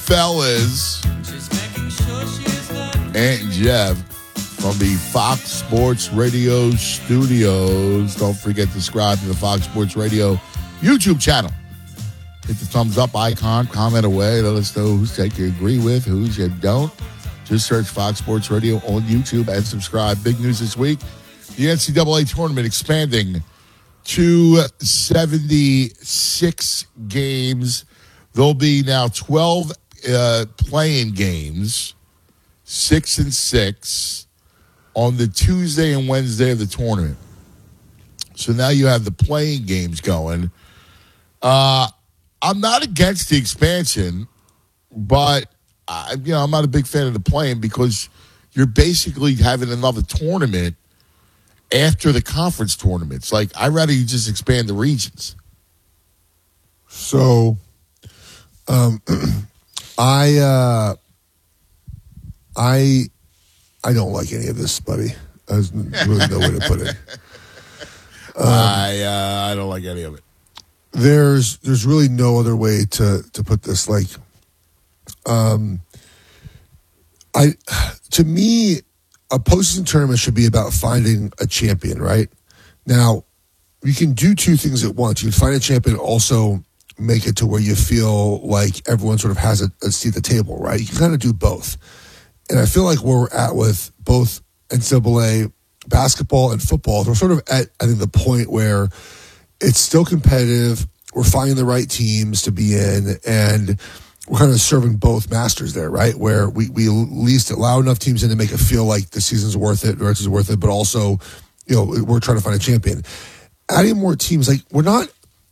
fellas, Ant and Jeff from the Fox Sports Radio studios. Don't forget to subscribe to the Fox Sports Radio YouTube channel. Hit the thumbs up icon, comment away. Let us know who's that you agree with, who's you don't. Just search Fox Sports Radio on YouTube and subscribe. Big news this week. The NCAA tournament expanding to 76 games. There'll be now 12 playing games, 6 and 6, on the Tuesday and Wednesday of the tournament. So now you have the playing games going. I'm not against the expansion, but I'm not a big fan of the playing because you're basically having another tournament after the conference tournaments. Like, I'd rather you just expand the regions. So, I don't like any of this, buddy. There's really no way to put it. I don't like any of it. There's really no other way to put this. Like, to me, a postseason tournament should be about finding a champion, right? Now, you can do two things at once. You can find a champion, also make it to where you feel like everyone sort of has a seat at the table, right? You can kind of do both. And I feel like where we're at with both NCAA basketball and football, we're sort of at, I think, the point where it's still competitive. We're finding the right teams to be in, and we're kind of serving both masters there, right? Where we at least allow enough teams in to make it feel like the season's worth it, or it's worth it, but also, we're trying to find a champion. Adding more teams, like we're not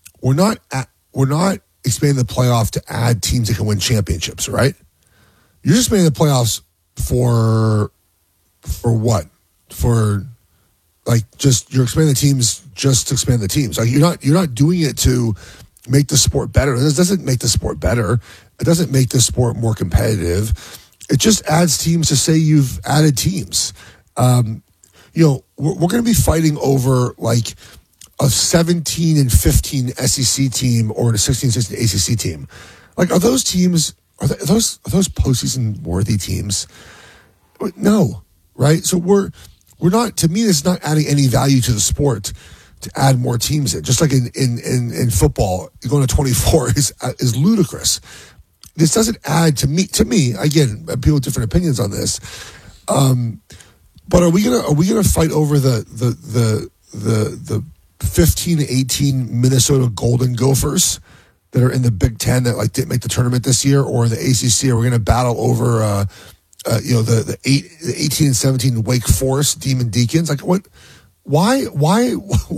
expanding the playoff to add teams that can win championships, right? You're just making the playoffs for what? For like you're expanding the teams just to expand the teams. Like you're not doing it to make the sport better. This doesn't make the sport better. It doesn't make the sport more competitive. It just adds teams to say you've added teams. We're going to be fighting over like a 17 and 15 SEC team or a 16 and 16 ACC team. Like, are those teams? Are those postseason worthy teams? No, right? So we're not. To me, it's not adding any value to the sport to add more teams in. Just like in football, going to 24 is ludicrous. This doesn't add to me. Again, people have different opinions on this. But are we gonna fight over the 15 to 18 Minnesota Golden Gophers that are in the Big Ten that didn't make the tournament this year, or in the ACC? Are we going to battle over the 18 and 17 Wake Forest Demon Deacons? Like, what? Why? Why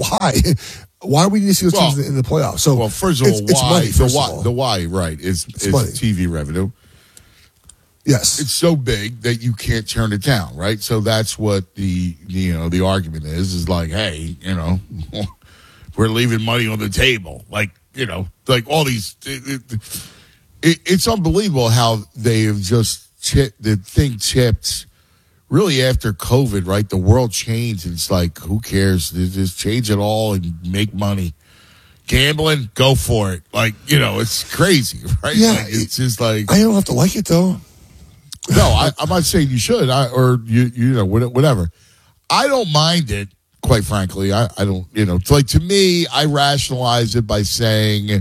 do we need to see those teams in the playoffs? So, well, first of all, it's money. The why, right? Is TV revenue. Yes, it's so big that you can't turn it down, right? So that's what the argument is like, hey, we're leaving money on the table, like all these. It's unbelievable how they have just tipped. Really, after COVID, right? The world changed. It's like, who cares? Just change it all and make money. Gambling, go for it. Like, it's crazy, right? Yeah, it's just like, I don't have to like it though. No, I'm not saying you should, whatever. I don't mind it, quite frankly. I don't, it's like, to me, I rationalize it by saying,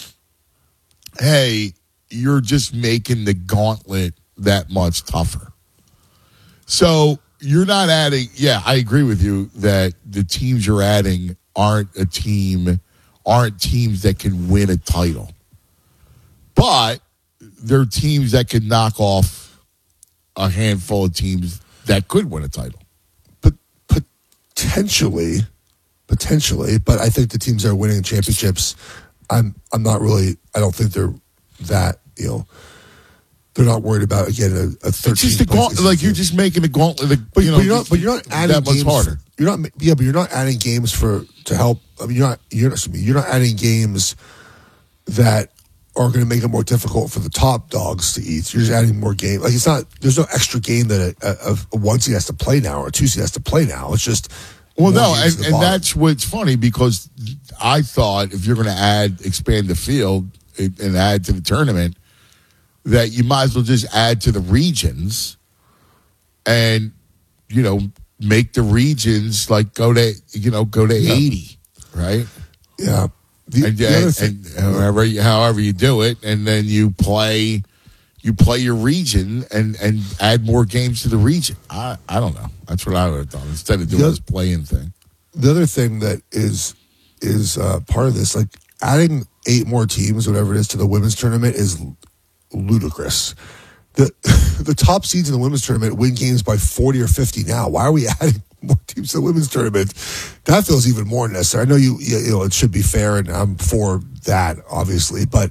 hey, you're just making the gauntlet that much tougher. So you're not adding, I agree with you that the teams you're adding aren't teams that can win a title. But they're teams that can knock off a handful of teams that could win a title. But potentially, but I think the teams that are winning championships, I'm not really, I don't think they're that, they're not worried about, again, a 13. It's just like you're just making the gauntlet, but you're not adding that much harder. But you're not adding games to help. I mean, you're not adding games that are going to make it more difficult for the top dogs to eat. You're just adding more game. Like, it's not. There's no extra game that a one seed has to play now or a two seed has to play now. It's just. Well, no, and that's what's funny, because I thought if you're going to expand the field and add to the tournament, that you might as well just add to the regions and, make the regions like go to 80, right? Yeah. And however you do it, and then you play your region and add more games to the region. I don't know. That's what I would have done instead of doing this play-in thing. The other thing that is part of this, like adding 8 more teams, whatever it is, to the women's tournament is ludicrous. The top seeds in the women's tournament win games by 40 or 50 now. Why are we adding more teams to the women's tournament? That feels even more necessary. I know you know it should be fair, and I'm for that, obviously, but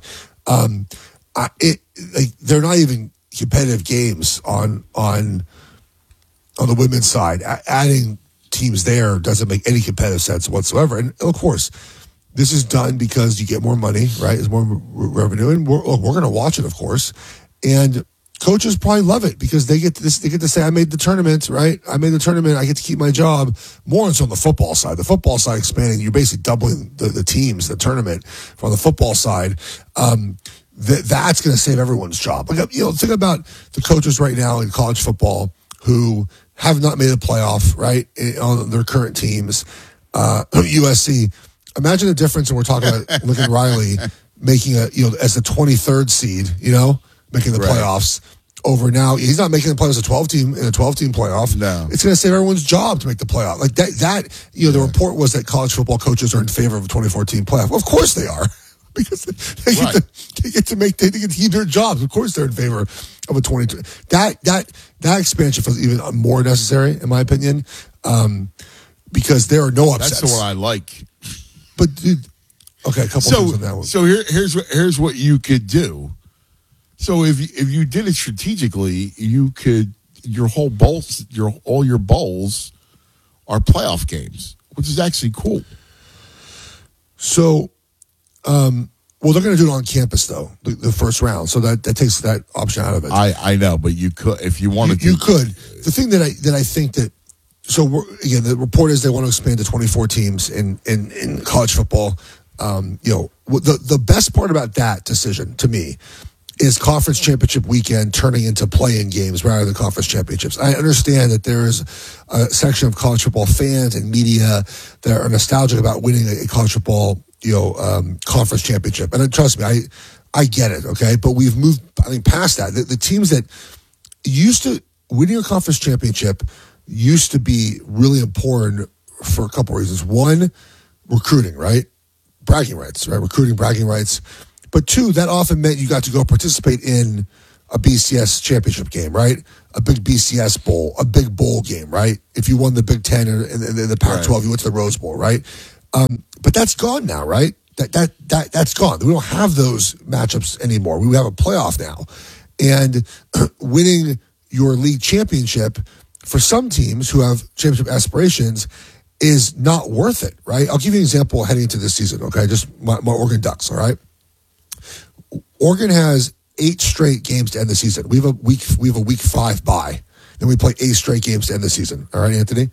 they're not even competitive games on the women's side. Adding teams there doesn't make any competitive sense whatsoever. And of course, this is done because you get more money, right? There's more revenue, and we're going to watch it, of course. And coaches probably love it because they get to say, I made the tournament, right? I made the tournament. I get to keep my job. More so on the football side. The football side expanding. You're basically doubling the teams, the tournament. From the football side, that's going to save everyone's job. Like, think about the coaches right now in college football who have not made a playoff, right, on their current teams. USC. Imagine the difference when we're talking about Lincoln Riley making as the 23rd seed, making the playoffs over now. He's not making the playoffs in a 12-team playoff. No. It's going to save everyone's job to make the playoff. Like that the report was that college football coaches are in favor of a 24-team playoff. Well, of course they are. Because they get to keep their jobs. Of course they're in favor of a 22. That expansion feels even more necessary, in my opinion, because there are no upsets. That's the one I like. But dude, okay, a couple things on that one. So here's what you could do. So if you did it strategically, you could all your bowls are playoff games, which is actually cool. So, they're going to do it on campus though, the first round. So that takes that option out of it. I know, but you could if you wanted to. You could. The thing that I think that. So the report is they want to expand to 24 teams in college football. The best part about that decision to me is conference championship weekend turning into play-in games rather than conference championships. I understand that there is a section of college football fans and media that are nostalgic about winning a college football conference championship, and trust me, I get it. Okay, but we've moved, I think, past that. The teams that used to winning a conference championship used to be really important for a couple reasons. One, recruiting, right? Bragging rights, right? Recruiting, bragging rights. But two, that often meant you got to go participate in a BCS championship game, right? A big BCS bowl, a big bowl game, right? If you won the Big Ten and the Pac-12, you went to the Rose Bowl, right? But that's gone now, right? That's gone. We don't have those matchups anymore. We have a playoff now. And winning your league championship for some teams who have championship aspirations is not worth it, right? I'll give you an example heading into this season, okay? Just my Oregon Ducks, all right? Oregon has 8 straight games to end the season. We have a week 5 bye. Then we play 8 straight games to end the season. All right, Anthony?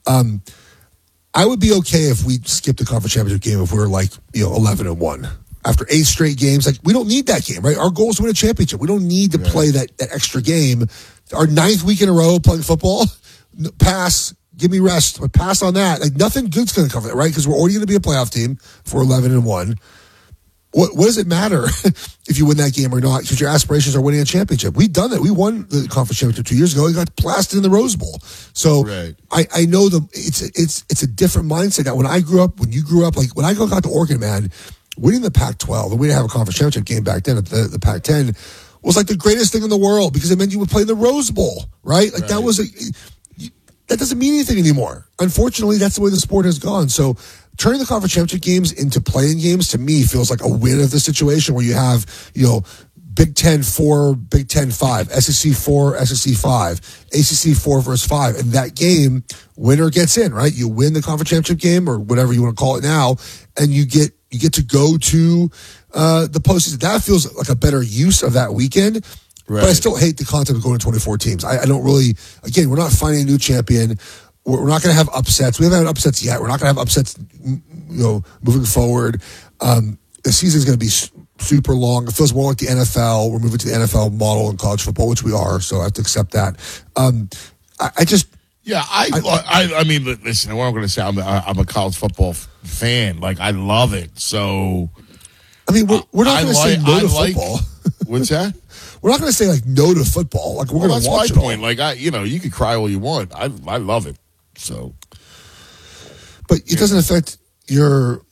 I would be okay if we skipped the conference championship game if we were 11-1. After 8 straight games, we don't need that game, right? Our goal is to win a championship. We don't need to play that extra game. Our 9th week in a row playing football, pass, give me rest, but pass on that. Nothing good's going to come from that, right? Because we're already going to be a playoff team for 11-1. What does it matter if you win that game or not? Because your aspirations are winning a championship. We've done that. We won the conference championship 2 years ago. We got blasted in the Rose Bowl. So I know it's a different mindset now. When you grew up, when I got to Oregon, man, winning the Pac-12, and we didn't have a conference championship game back then at the Pac-10, was the greatest thing in the world because it meant you would play in the Rose Bowl, right? That doesn't mean anything anymore. Unfortunately, that's the way the sport has gone. So turning the conference championship games into play-in games, to me, feels like a win of the situation where you have, Big Ten 4, Big Ten 5, SEC 4, SEC 5, ACC 4 versus 5. And that game, winner gets in, right? You win the conference championship game or whatever you want to call it now, and you get to go to the postseason. That feels like a better use of that weekend. Right. But I still hate the concept of going to 24 teams. I don't really, again, we're not finding a new champion. We're not going to have upsets. We haven't had upsets yet. We're not going to have upsets, moving forward. The season is going to be super long. It feels more like the NFL. We're moving to the NFL model in college football, which we are, so I have to accept that. I just... Yeah, I mean, listen, what I'm going to say, I'm a college football fan. Like, I love it. So... I mean, we're not going to say no to football. What's that? We're not going to say, like, no to football. Like, we're going to watch it. That's my point. Like, you can cry all you want. I love it. So... But it doesn't affect your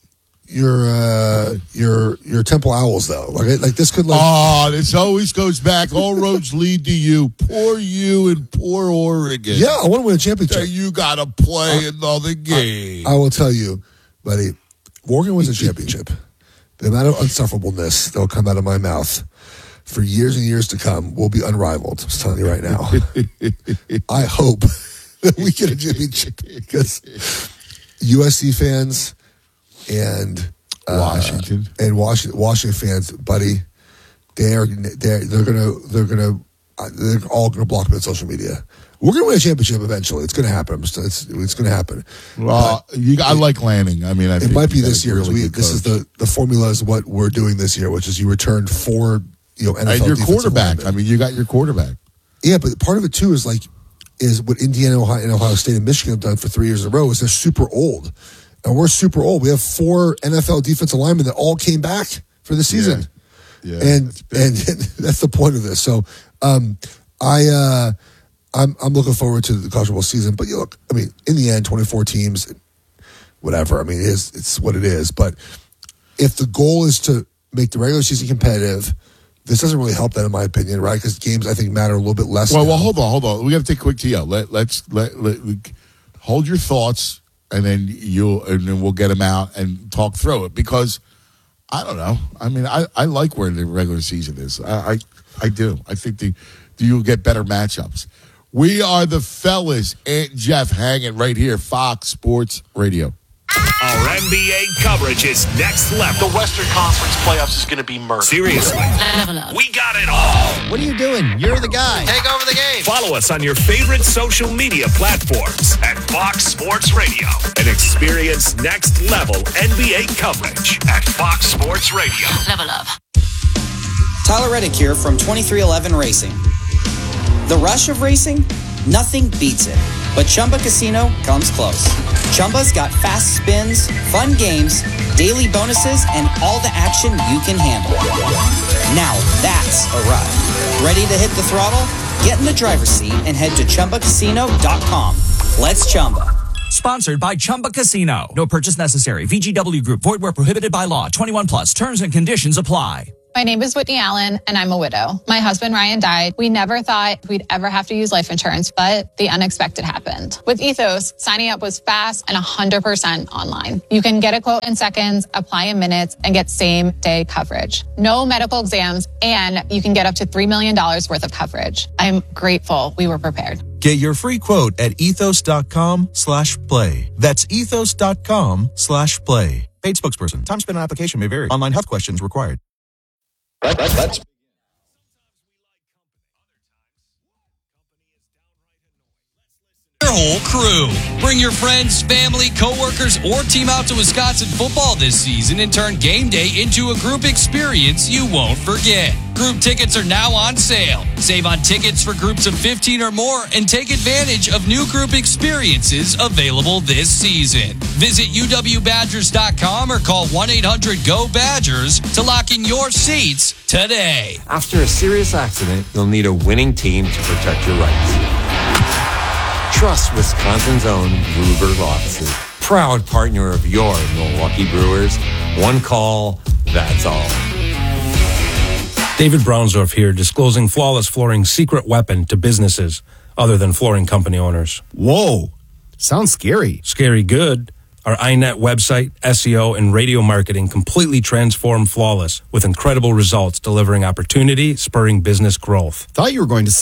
Temple Owls though. Like this could this always goes back. All roads lead to you. Poor you and poor Oregon. Yeah, I want to win a championship. You got to play another game. I will tell you, buddy. Oregon wins a championship. The amount of unsufferableness that will come out of my mouth for years and years to come will be unrivaled. I'm just telling you right now. I hope that we get a championship because USC fans and Washington fans, buddy, they're all gonna block me on social media. We're gonna win a championship eventually. It's gonna happen. It's gonna happen. Well, I like Lanning. I mean, it might be this year. Really this is the formula is what we're doing this year, which is you returned 4 NFL and your quarterback. Linemen. I mean, you got your quarterback. Yeah, but part of it too is what Indiana, Ohio State, and Michigan have done for 3 years in a row is they're super old. And we're super old. We have 4 NFL defensive linemen that all came back for the season. Yeah, and that's the point of this. So I'm looking forward to the college football season. But look, I mean, in the end, 24 teams, whatever. I mean, it's what it is. But if the goal is to make the regular season competitive, this doesn't really help that, in my opinion, right? Because games, I think, matter a little bit less. Well, hold on. We got to take a quick TO. Let's hold your thoughts, and then we'll get them out and talk through it. Because I don't know. I mean, I like where the regular season is. I do. I think you'll get better matchups. We are the fellas. Aunt Jeff hanging right here, Fox Sports Radio. Our NBA coverage is next level. The Western Conference playoffs is going to be murder. Seriously. We got it all. What are you doing? You're the guy. Take over the game. Follow us on your favorite social media platforms at Fox Sports Radio and experience next level NBA coverage at Fox Sports Radio. Level up. Tyler Reddick here from 2311 Racing. The rush of racing? Nothing beats it. But Chumba Casino comes close. Chumba's got fast spins, fun games, daily bonuses, and all the action you can handle. Now that's a ride. Ready to hit the throttle? Get in the driver's seat and head to ChumbaCasino.com. Let's Chumba. Sponsored by Chumba Casino. No purchase necessary. VGW Group. Void where prohibited by law. 21 plus. Terms and conditions apply. My name is Whitney Allen, and I'm a widow. My husband, Ryan, died. We never thought we'd ever have to use life insurance, but the unexpected happened. With Ethos, signing up was fast and 100% online. You can get a quote in seconds, apply in minutes, and get same-day coverage. No medical exams, and you can get up to $3 million worth of coverage. I'm grateful we were prepared. Get your free quote at ethos.com/play. That's ethos.com/play. Paid spokesperson. Time spent on application may vary. Online health questions required. That's your whole crew. Bring your friends, family, coworkers, or team out to Wisconsin football this season and turn game day into a group experience you won't forget. Group tickets are now on sale. Save on tickets for groups of 15 or more and take advantage of new group experiences available this season. Visit UWBadgers.com or call 1-800-GO-BADGERS to lock in your seats today. After a serious accident, you'll need a winning team to protect your rights. Trust Wisconsin's own Gruber Lawsuit. Proud partner of your Milwaukee Brewers. One call, that's all. David Brownsdorf here, disclosing Flawless Flooring's secret weapon to businesses other than flooring company owners. Whoa, sounds scary. Scary good. Our iNet website, SEO, and radio marketing completely transformed Flawless with incredible results, delivering opportunity, spurring business growth. Thought you were going to say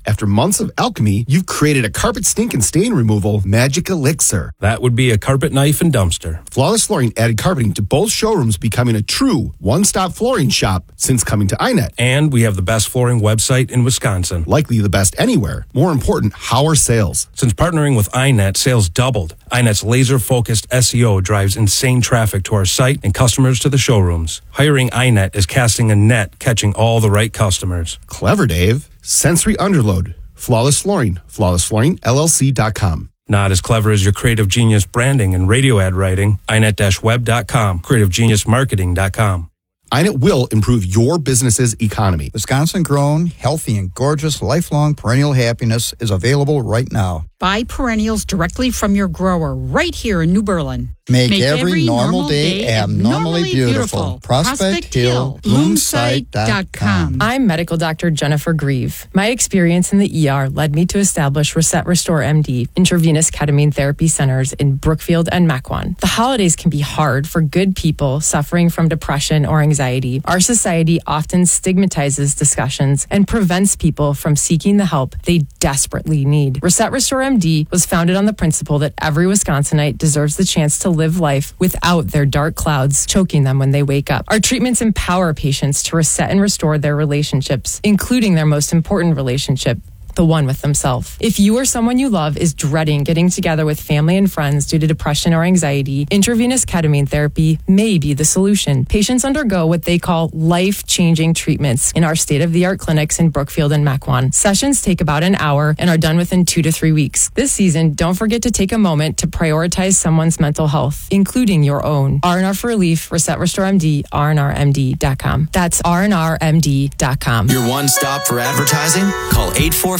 After months of alchemy, you've created a carpet stink and stain removal magic elixir. That would be a carpet knife and dumpster. Flawless Flooring added carpeting to both showrooms, becoming a true one-stop flooring shop since coming to iNet. And we have the best flooring website in Wisconsin. Likely the best anywhere. More important, how are sales? Since partnering with iNet, sales doubled. iNet's laser-focused SEO drives insane traffic to our site and customers to the showrooms. Hiring iNet is casting a net, catching all the right customers. Clever, Dave. Sensory Underload. Flawless Flooring. FlawlessFlooringLLC.com. Not as clever as your creative genius branding and radio ad writing. iNet-web.com. CreativeGeniusMarketing.com. iNet will improve your business's economy. Wisconsin-grown, healthy, and gorgeous lifelong perennial happiness is available right now. Buy perennials directly from your grower right here in New Berlin. Make every normal day abnormally beautiful. Prospect Hill, Bloomsite.com. I'm medical doctor Jennifer Grieve. My experience in the ER led me to establish Reset Restore MD intravenous ketamine therapy centers in Brookfield and Mequon. The holidays can be hard for good people suffering from depression or anxiety. Our society often stigmatizes discussions and prevents people from seeking the help they desperately need. Reset Restore MD was founded on the principle that every Wisconsinite deserves the chance to live life without their dark clouds choking them when they wake up. Our treatments empower patients to reset and restore their relationships, including their most important relationship, the one with themselves. If you or someone you love is dreading getting together with family and friends due to depression or anxiety, intravenous ketamine therapy may be the solution. Patients undergo what they call life-changing treatments in our state-of-the-art clinics in Brookfield and Mequon. Sessions take about an hour and are done within 2 to 3 weeks. This season, don't forget to take a moment to prioritize someone's mental health, including your own. R&R for Relief, Reset Restore MD, rnrmd.com. That's rnrmd.com. Your one-stop for advertising? Call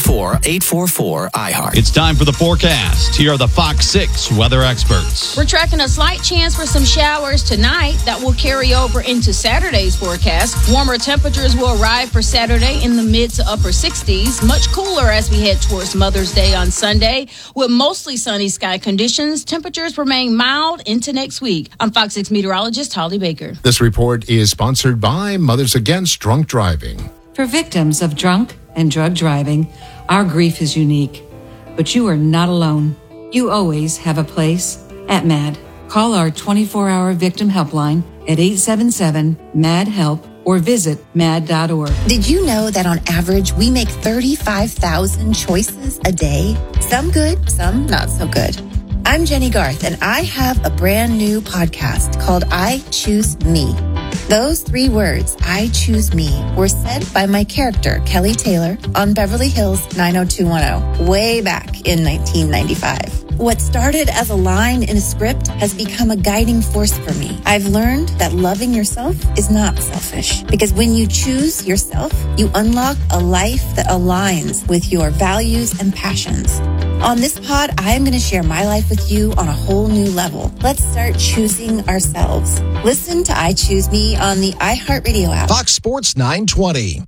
844-844-iHeart. It's time for the forecast. Here are the Fox 6 weather experts. We're tracking a slight chance for some showers tonight that will carry over into Saturday's forecast. Warmer temperatures will arrive for Saturday in the mid to upper 60s. Much cooler as we head towards Mother's Day on Sunday. With mostly sunny sky conditions, temperatures remain mild into next week. I'm Fox 6 meteorologist Holly Baker. This report is sponsored by Mothers Against Drunk Driving. For victims of drunk and drug driving, our grief is unique, but you are not alone. You always have a place at MAD. Call our 24-hour victim helpline at 877-MAD-HELP or visit mad.org. Did you know that on average we make 35,000 choices a day? Some good, some not so good. I'm Jenny Garth, and I have a brand new podcast called I Choose Me. Those 3 words, I choose me, were said by my character, Kelly Taylor, on Beverly Hills 90210, way back in 1995. What started as a line in a script has become a guiding force for me. I've learned that loving yourself is not selfish, because when you choose yourself, you unlock a life that aligns with your values and passions. On this pod, I am going to share my life with you on a whole new level. Let's start choosing ourselves. Listen to I Choose Me on the iHeartRadio app. Fox Sports 920.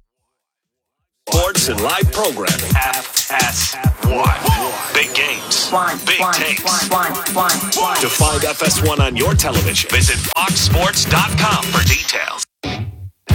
Sports and live programming. FS1. Big games. Big takes. To find FS1 on your television, visit foxsports.com for details.